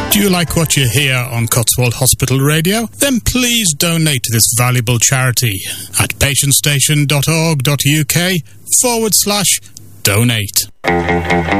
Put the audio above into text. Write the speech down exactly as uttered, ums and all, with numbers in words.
Do you like what you hear on Cotswold Hospital Radio? Then please donate to this valuable charity at patientstation.org.uk forward slash donate.